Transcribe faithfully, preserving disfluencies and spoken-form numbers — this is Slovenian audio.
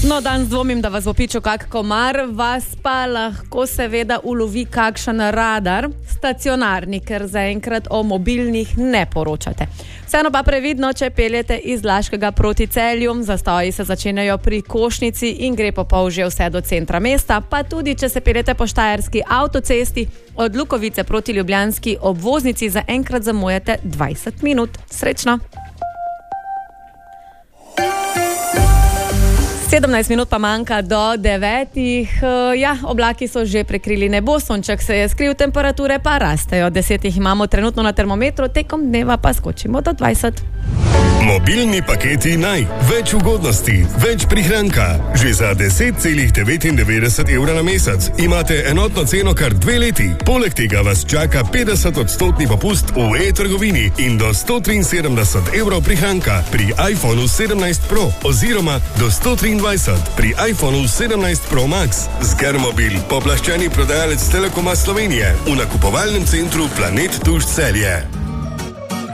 No, danes dvomim, da vas bo pičil kak komar, vas pa lahko seveda ulovi kakšen radar, stacionarni, ker zaenkrat o mobilnih ne poročate. Vseeno pa previdno, če peljete iz Laškega proti Celju, zastoji se začenjajo pri Košnici in gre po pol že vse do centra mesta, pa tudi če se peljete po štajerski avtocesti, od Lukovice proti ljubljanski obvoznici zaenkrat zamujate dvajset minut. Srečno! sedemnajst minut pa manjka do devetih. Ja, oblaki so že prekrili nebo, sonček se je skril, temperature pa rastejo. Desetih imamo trenutno na termometru, tekom dneva pa skočimo do dvajset. Mobilni paketi Naj. Več ugodnosti, več prihranka. Že za deset celih devetindevetdeset evra na mesec imate enotno ceno kar dve leti. Poleg tega vas čaka petdeset odstotni popust v e-trgovini in do sto triinsedemdeset evrov prihranka pri iPhonu sedemnajst Pro oziroma do sto triindvajset pri iPhonu sedemnajst Pro Max. Zgermobil, poplaščeni prodajalec Telekoma Slovenije v nakupovalnem centru Planet Tuš Celje.